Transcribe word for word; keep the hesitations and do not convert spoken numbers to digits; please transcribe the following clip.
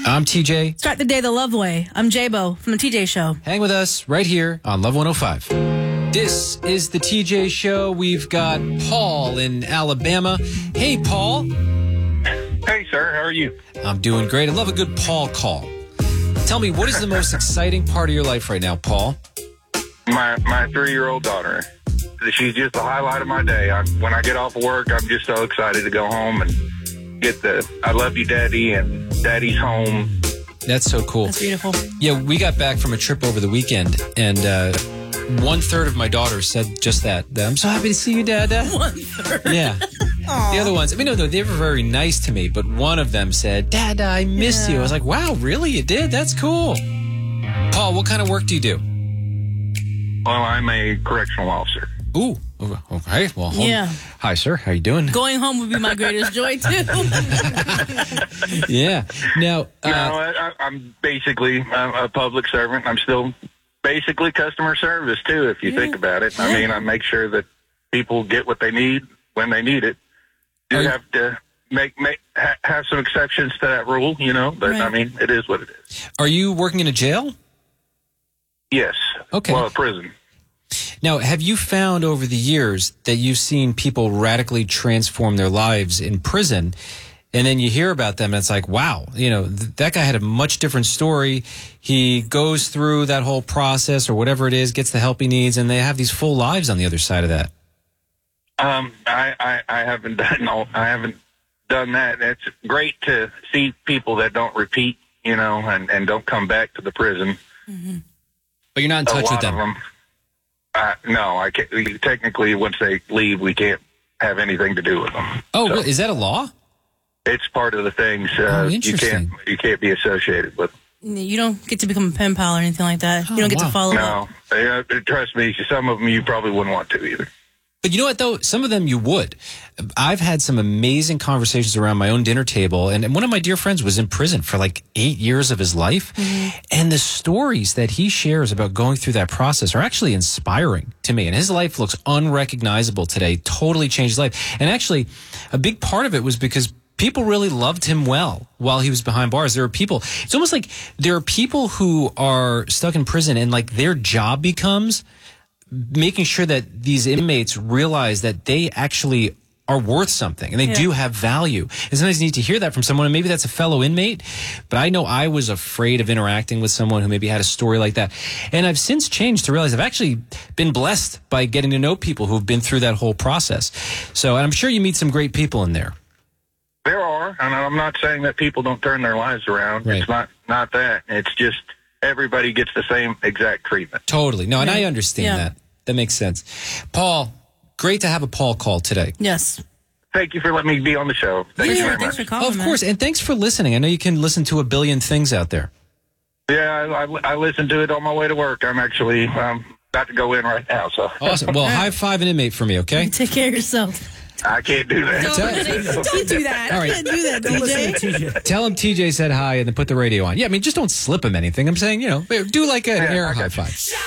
I'm T J. Start the day the love way. I'm J-Bo from the T J Show. Hang with us right here on Love one oh five. This is the T J Show. We've got Paul in Alabama. Hey, Paul. Hey, sir. How are you? I'm doing great. I love a good Paul call. Tell me, what is the most exciting part of your life right now, Paul? My my three-year-old daughter. She's just the highlight of my day. I, when I get off of work, I'm just so excited to go home and get the I love you, Daddy, and Daddy's home. That's so cool. That's beautiful. Yeah, we got back from a trip over the weekend, and uh, one third of my daughters said just that. I'm so happy to see you, Dad. One third. Yeah. Aww. The other ones, I mean, no, no, they were very nice to me, but one of them said, Dad, I missed Yeah. you. I was like, wow, really? You did? That's cool. Paul, what kind of work do you do? Well, I'm a correctional officer. Ooh, okay. Well, hold- Yeah. Hi, sir. How you doing? Going home would be my greatest joy, too. Yeah. Now, No, uh, I, I'm basically a, a public servant. I'm still basically customer service, too, if you Yeah. think about it. I Yeah. mean, I make sure that people get what they need when they need it. You Are you- have to make, make ha, have some exceptions to that rule, you know, but, Right. I mean, it is what it is. are you working in a jail? Yes. Okay. Well, a prison. Now, have you found over the years that you've seen people radically transform their lives in prison, and then you hear about them and it's like, wow, you know, th- that guy had a much different story. He goes through that whole process or whatever it is, gets the help he needs, and they have these full lives on the other side of that. Um, I, I, I haven't done no, I haven't done that. It's great to see people that don't repeat, you know, and, and don't come back to the prison. But you're not in A touch lot with them. of them. Uh, no, I can't. we- Technically, once they leave, we can't have anything to do with them. Oh, So, really? Is that a law? it's part of the things. Uh, Oh, you interesting. can't you can't be associated with. You don't get to become a pen pal or anything like that. Oh, you don't get wow. to follow up. No, uh, trust me. Some of them you probably wouldn't want to either. But you know what, though? Some of them you would. I've had some amazing conversations around my own dinner table, and one of my dear friends was in prison for like eight years of his life. And the stories that he shares about going through that process are actually inspiring to me. And his life looks unrecognizable today, totally changed his life. And actually, a big part of it was because people really loved him well while he was behind bars. There are people, it's almost like there are people who are stuck in prison and like their job becomes making sure that these inmates realize that they actually are worth something and they Yeah. do have value. And sometimes you need to hear that from someone, and maybe that's a fellow inmate. But I know I was afraid of interacting with someone who maybe had a story like that. And I've since changed to realize I've actually been blessed by getting to know people who've been through that whole process. So, and I'm sure you meet some great people in there. There are, and I'm not saying that people don't turn their lives around. Right. It's not not that. It's just everybody gets the same exact treatment. Totally. No, and I understand Yeah. that. That makes sense. Paul, great to have a Paul call today. Yes. Thank you for letting me be on the show. Thank you Yeah, very thanks much. for calling, Of man. course. And thanks for listening. I know you can listen to a billion things out there. Yeah, I, I, I listen to it on my way to work. I'm actually um, about to go in right now, so Awesome. Well, high five an inmate for me, okay? Take care of yourself. I can't do that. Don't do that. All right. Can't do that, D J. Tell him T J said hi and then put the radio on. Yeah, I mean, just don't slip him anything. I'm saying, you know, do like an Yeah, air I high got you. five.